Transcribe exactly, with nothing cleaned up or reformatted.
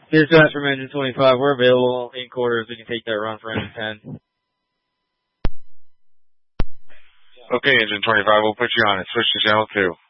Dispatch from Engine twenty-five. We're available in quarters. We can take that run for Engine ten. Okay, Engine twenty-five, we'll put you on it. Switch to channel two.